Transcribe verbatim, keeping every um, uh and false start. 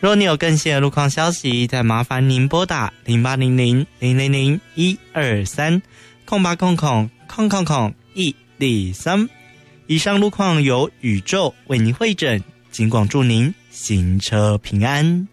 若你有更新的路况消息，再麻烦您拨打零八零零零零零一二三空八空空空空空一零三。以上路况由宇宙为您汇整，尽管祝您行车平安。